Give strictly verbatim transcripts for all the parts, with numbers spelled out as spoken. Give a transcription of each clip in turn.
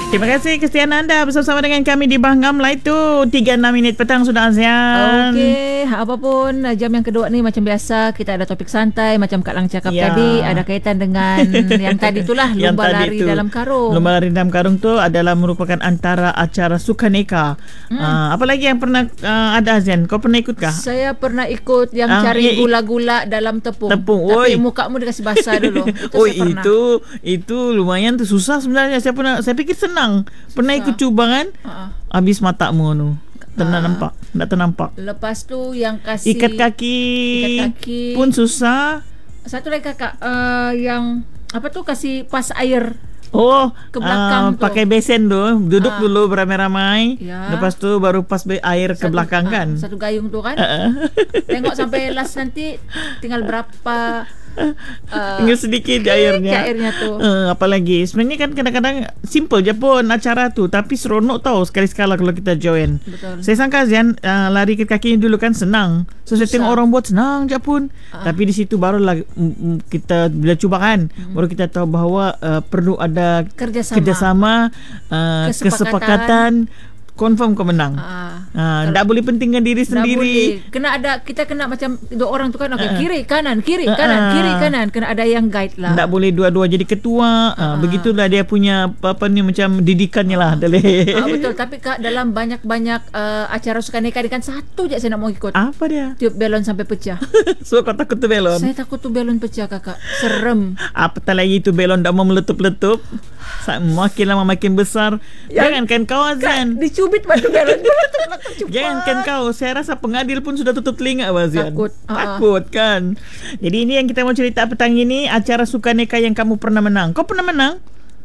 Terima kasih kesetiaan anda bersama dengan kami di Bahangam Live tu. tiga puluh enam minit petang sudah Azian. Okey, apapun jam yang kedua ni macam biasa kita ada topik santai macam Kak Lang cakap ya. tadi, ada kaitan dengan yang tadi itulah lumba lari tu. dalam karung. Lumba lari dalam karung tu adalah merupakan antara acara sukaneka. Hmm. Uh, apa lagi yang pernah uh, ada Azian? Kau pernah ikut kah? Saya pernah ikut yang uh, cari eh, gula-gula dalam tepung. Tepung. Tapi Oi. mukamu dikasih basah dulu. Itu oh itu itu lumayan tu susah sebenarnya. Saya pernah saya fikir senang. Pernah ikut cuba kan? Uh-uh. Habis matamu tu. Tak uh, nampak. Tak ternampak. Lepas tu yang kasih ikat kaki, ikat kaki pun susah. Satu lagi kakak uh, yang apa tu kasih pas air. Oh, ke belakang uh, pakai besen tu, duduk uh, dulu beramai-ramai. Ya. Lepas tu baru pas air satu, ke belakang kan. Uh, satu gayung tu kan. Uh-uh. Tengok sampai last nanti tinggal berapa uh, tinggal sedikit airnya. airnya tu. Uh, apalagi sebenarnya kan kadang-kadang simple je pun acara tu, tapi seronok tau sekali-sekala kalau kita join. Betul. Saya sangka Zian uh, lari ke kaki dulu kan senang. So saya tengok orang buat senang je pun. Uh. Tapi di situ barulah um, kita bila cuba kan, hmm. baru kita tahu bahawa uh, perlu ada kerjasama, kerjasama uh, kesepakatan, kesepakatan confirm kau menang. Ah, ah tak boleh pentingkan diri sendiri. Boleh. Kena ada, kita kena macam dua orang tu kan, okay, uh, kiri kanan kiri uh, kanan uh, kiri kanan, kena ada yang guide lah. Tak boleh dua-dua jadi ketua. Uh, uh, begitulah dia punya apa, apa ni macam didikannya lah. Uh, uh, betul. Tapi Kak, dalam banyak-banyak uh, acara sukaneka ni kan satu je saya nak mau ikut. Apa dia? Tiup belon sampai pecah. So kau takut tu belon? Saya takut tu belon pecah Kakak. Serem. Apatah lagi tu belon dah mau meletup-letup. Makin lama makin besar. Jangankan kau Azan. Dicubit batu belon. Jangankan kau, saya rasa pengadil pun sudah tutup telinga Azan. Takut. Takut uh-uh. kan. Jadi ini yang kita mau cerita petang ini, acara sukaneka yang kamu pernah menang. Kau pernah menang?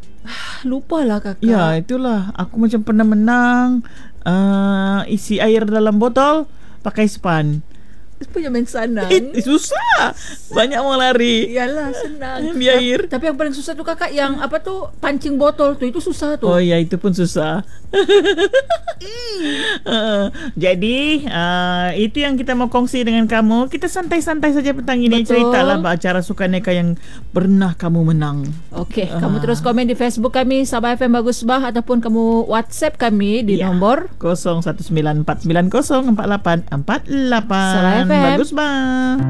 Lupa lah Kakak. Ya itulah, aku macam pernah menang uh, isi air dalam botol pakai span. Punya main senang. Eh, susah. Banyak orang lari. Iyalah senang. Di air. Tapi yang paling susah tu Kakak yang apa tu pancing botol tu, itu susah tu. Oh ya, itu pun susah. uh, jadi uh, itu yang kita mau kongsi dengan kamu. Kita santai-santai saja petang ini. Betul. Ceritalah acara sukaneka yang pernah kamu menang. Okey, uh. kamu terus komen di Facebook kami Sabah F M Bagus Bah, ataupun kamu WhatsApp kami di ya. nombor kosong satu sembilan empat sembilan kosong empat lapan empat lapan. Bagus Bah.